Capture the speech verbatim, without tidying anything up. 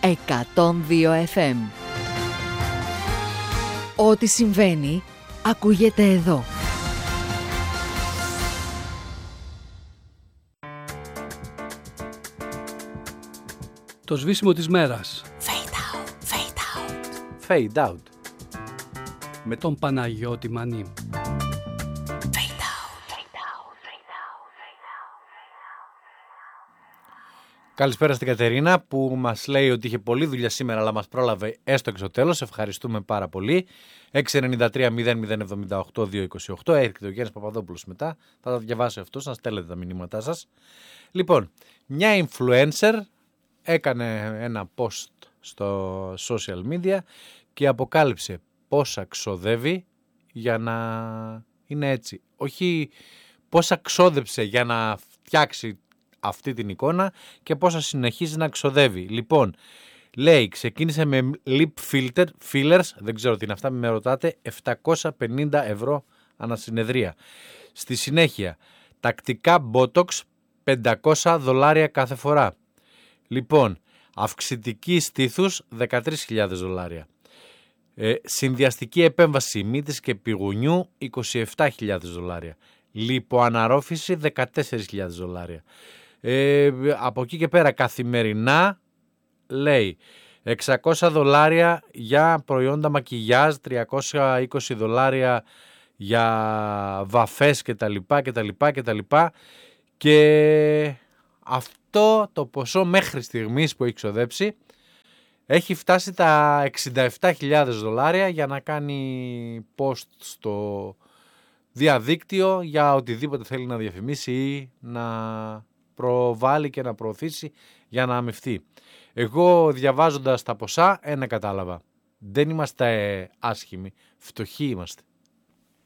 εκατόν δύο εφ εμ. Ό,τι συμβαίνει, ακούγεται εδώ. Το σβήσιμο της μέρας. Fade out, fade out. Fade out. Με τον Παναγιώτη Μανί. Καλησπέρα στην Κατερίνα που μας λέει ότι είχε πολλή δουλειά σήμερα αλλά μας πρόλαβε έστω και στο τέλος. Ευχαριστούμε πάρα πολύ. έξι εννιά τρία μηδέν μηδέν εβδομήντα οκτώ διακόσια είκοσι οκτώ. Έρχεται ο Γιάννης Παπαδόπουλος μετά. Θα τα διαβάσω αυτό, σας στέλνετε τα μηνύματά σας. Λοιπόν, μια influencer έκανε ένα post στο social media και αποκάλυψε πόσα ξοδεύει για να είναι έτσι. Όχι πόσα ξόδεψε για να φτιάξει αυτή την εικόνα και πόσα συνεχίζει να ξοδεύει. Λοιπόν, λέει, ξεκίνησε με lip filter, fillers, δεν ξέρω τι είναι αυτά, μην με ρωτάτε, επτακόσια πενήντα ευρώ ανασυνεδρία. Στη συνέχεια, τακτικά botox, πεντακόσια δολάρια κάθε φορά. Λοιπόν, αυξητική στήθους, δεκατρείς χιλιάδες δολάρια. Ε, συνδυαστική επέμβαση μύτης και πηγουνιού, είκοσι επτά χιλιάδες δολάρια. Λιποαναρρόφηση, δεκατέσσερις χιλιάδες δολάρια. Ε, από εκεί και πέρα καθημερινά λέει εξακόσια δολάρια για προϊόντα μακιγιάζ, τριακόσια είκοσι δολάρια για βαφές κτλ κτλ κτλ και αυτό το ποσό μέχρι στιγμής που έχει ξοδέψει έχει φτάσει τα εξήντα επτά χιλιάδες δολάρια για να κάνει post στο διαδίκτυο για οτιδήποτε θέλει να διαφημίσει ή να προβάλλει και να προωθήσει για να αμοιφθεί. Εγώ διαβάζοντας τα ποσά ένα κατάλαβα. Δεν είμαστε άσχημοι, φτωχοί είμαστε.